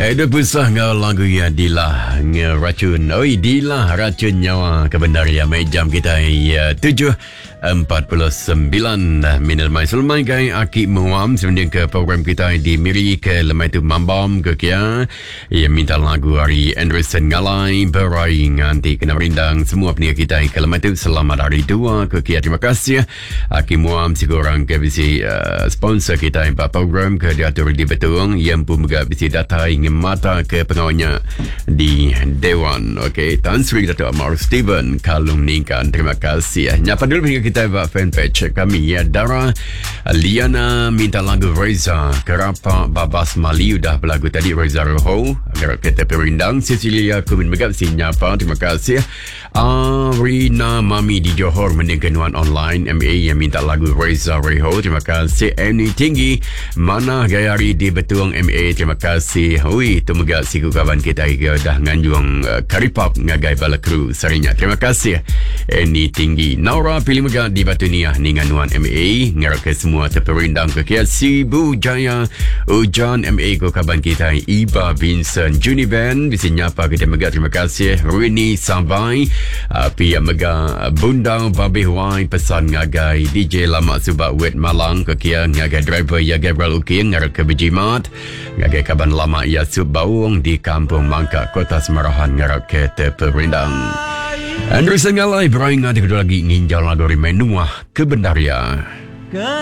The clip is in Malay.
Ada pusah ngau lagu ya Dilah ngeracun. Oi Dilah racun nyawa kebenaran mai jam kita ya 7:49 minit mai sulmai kai aki muam sebenarnya ke program kita di Miri ke lemai tu mambam ke kia ya minta lagu hari Anderson Ngalai berai nganti kena merindang semua pendengar kita ke lemai tu selamat hari tua ke kia. Terima kasih aki muam si korang ke bisi sponsor kita empat program ke diatur di Betung yang pun juga bisi data ingin mata ke pengawalnya di Dewan. Okey, Tan Sri Dato' Amar Steven Kalung Ningkan. Terima kasih. Nyapa dulu pendengar kita buat fanpage kami ya. Dara Liana minta lagu Reza Kerapa Babas Mali udah berlagu tadi Reza Roho agar kita perindang. Cecilia Kumin Megap si nyapa. Terima kasih. Rina Mami di Johor mendengarkan online MA yang minta lagu Reza Roho. Terima kasih. Annie Tinggi Mana Gayari di Betuang MA. Terima kasih. Hui tu megap si kawan kita dah nganjung karipap ngagai bala kru sarinya. Terima kasih. Annie Tinggi. Naura pilih megap di Batu Niah ni nganuan MA ngarap ke semua terperindang ke kia Sibu Jaya Ujan MA ko kaban kita Iba Vincent Juniben bisi nyapa kita megap. Terima kasih. Rini Sambai pihak megap Bundang Babi Huai pesan ngagai DJ Lama Subak Wet Malang ke kia ngagai driver ya Gabriel Ukin ngarap ke Bejimat ngagai kaban lama ya Subawung di Kampung Mangkak Kota Semarahan ngarap ke terperindang. Anderson Ngalai beraing ada kedua lagi nginjal lagu Rimenua Kebendaria.